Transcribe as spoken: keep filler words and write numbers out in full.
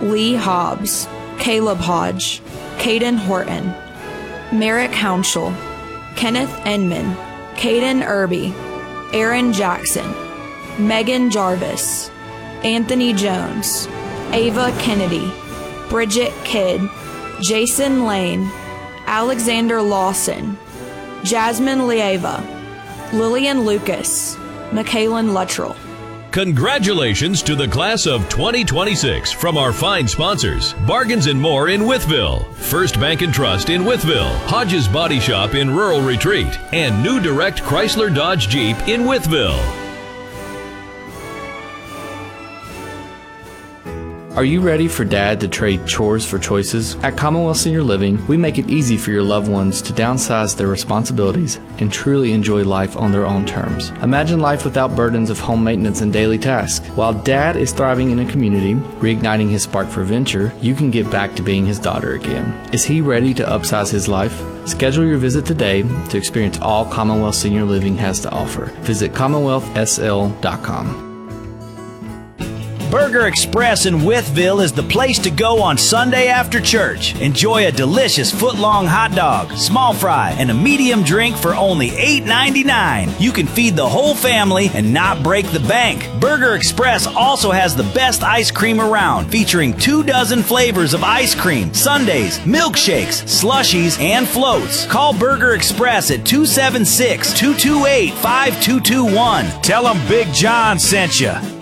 Lee Hobbs, Caleb Hodge, Caden Horton, Merrick Hounshell, Kenneth Enman, Caden Irby, Aaron Jackson, Megan Jarvis, Anthony Jones, Ava Kennedy, Bridget Kidd, Jason Lane, Alexander Lawson, Jasmine Lieva, Lillian Lucas, McKaylin Luttrell. Congratulations to the class of twenty twenty-six from our fine sponsors. Bargains and More in Wytheville, First Bank and Trust in Wytheville, Hodges Body Shop in Rural Retreat, and New Direct Chrysler Dodge Jeep in Wytheville. Are you ready for Dad to trade chores for choices? At Commonwealth Senior Living, we make it easy for your loved ones to downsize their responsibilities and truly enjoy life on their own terms. Imagine life without burdens of home maintenance and daily tasks. While Dad is thriving in a community, reigniting his spark for venture, you can get back to being his daughter again. Is he ready to upsize his life? Schedule your visit today to experience all Commonwealth Senior Living has to offer. Visit commonwealth s l dot com. Burger Express in Wytheville is the place to go on Sunday after church. Enjoy a delicious foot-long hot dog, small fry, and a medium drink for only eight ninety-nine. You can feed the whole family and not break the bank. Burger Express also has the best ice cream around, featuring two dozen flavors of ice cream, sundaes, milkshakes, slushies, and floats. Call Burger Express at two seven six, two two eight, five two two one. Tell them Big John sent you.